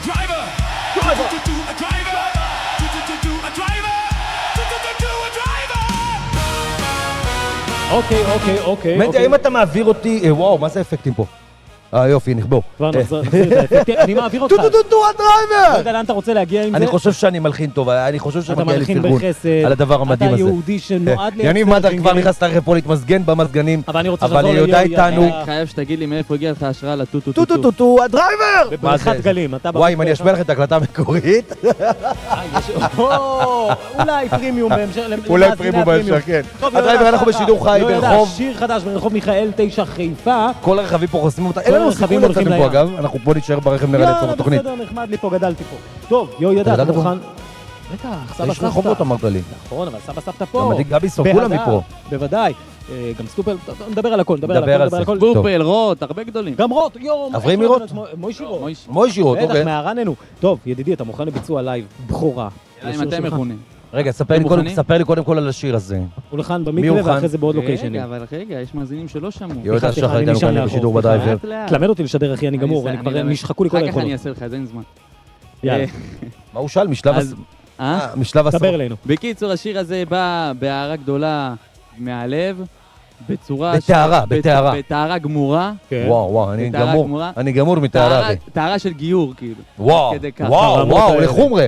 driver. A driver. A driver. A driver. מנדי, האם אתה מעביר אותי... וואו, מה זה אפקטים פה? יופי, נכבו. כבר נחזיר את האפקטים, אני מעביר אותך. הדרייבר! לא יודע לאן אתה רוצה להגיע עם זה? אני חושב שאני מלחין טוב, אני חושב שמגיע לי פרגון בחסד, על הדבר המדהים הזה. אתה יהודי שנועד לייצר... יניב מדר כבר נכנס לרכב פה להתמסגן במזגנים, אבל אני רוצה אבל יהודה איתנו. חייב שתגיד לי מאיפה הגיע לך ההשראה טו-טו-טו-טו, הדרייבר! בבריכת גלים, אתה... וואי, אם אני אשמיע לך את ההקלטה המקורית. אולי פרימיום בהמשך. אולי פרימיום בהמשך, כן. הדרייבר, אנחנו בשידור חי ברחוב. שיר חדש ברחוב מיכאל 9 חיפה. כל הרכבים פה חוסמים אותה. אין לנו סיכוי לצאת פה אגב, אנחנו פה נשאר ברכב נראה לצאת התוכנית. בסדר, נחמד לי פה, גדלתי פה. טוב, ידע, אתה מוכן? בטח, סבא סבתא. יש רחובות אמרת לי. נכון, אבל סבא סבתא פה. גם עדי גביסון, כולם מפה. בוודאי. גם סטופל, נדבר על הכל, נדבר על זה. סטופל, רוט, הרבה גדולים. גם רוט, יום. אברהים רוט? מוישי רוט. אוקיי. בטח, מהרננו. טוב, ידידי, אתה מוכן לביצוע לייב בכורה. אם אתם מכונים. רגע, ספר לי קודם כל על השיר הזה. הוא לכאן במקרה ואחרי זה בעוד לוקיישנים. רגע, יש מאזינים שלא שמעו. יהודה שחר איתנו כאן בשידור בדרייבר. תלמד אותי לשדר, אחי, אני גמור, אני כבר נשחקו לי כל אחר כך היכולות. אני אעשה לך, אז אין זמן. יאללה. מה הוא שאל? משלב הסוף. דבר אלינו. בקיצור, השיר הזה בא בהערה גדולה מהלב, בצורה... בטהרה. בטהרה גמורה. וואו, אני גמור מטהרה. טהרה של גיור, כאילו. וואו, לחומרה.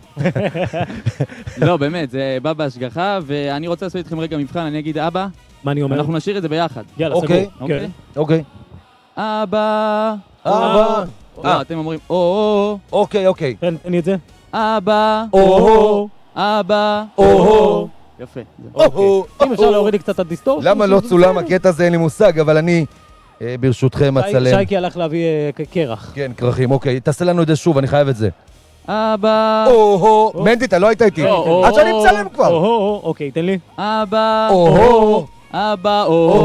לא, באמת, זה בא בהשגחה, ואני רוצה לעשות איתכם רגע מבחן, אני אגיד אבא. מה אני אומר? אנחנו נשאיר את זה ביחד. יאללה, סגור. אוקיי. אבא. לא, אתם אומרים, אוקיי. תן לי את זה. אבא. אבא. יפה. אם אפשר להוריד לי קצת את הדיסטורשן. למה לא צולם הקטע הזה, אין לי מושג, אבל אני ברשותכם אצלם. שייקי הלך להביא קרח. כן, קרחים, אוקיי. תעשה לנו את זה שוב, אני חייב את זה. אבא. מנדי, אתה לא היית איתי. עד שאני מצלם כבר. אוקיי, תן לי. אבא. אבא.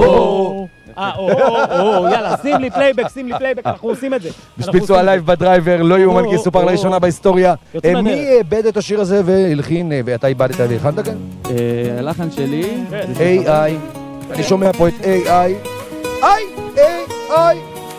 יאללה, שים לי פלייבק, אנחנו עושים את זה. בשפיצו הלייב בדרייבר, לא יאומן כי סופר לראשונה בהיסטוריה. מי איבד את השיר הזה והלחין, ואתה איבדת והלחנת כאן? הלחן שלי. AI. אני שומע פה את AI. AI.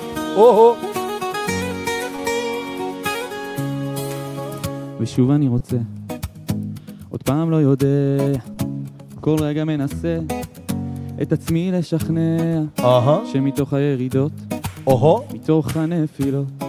ושוב אני רוצה, עוד פעם לא יודע, כל רגע מנסה את עצמי לשכנע שמתוך הירידות, מתוך הנפילות,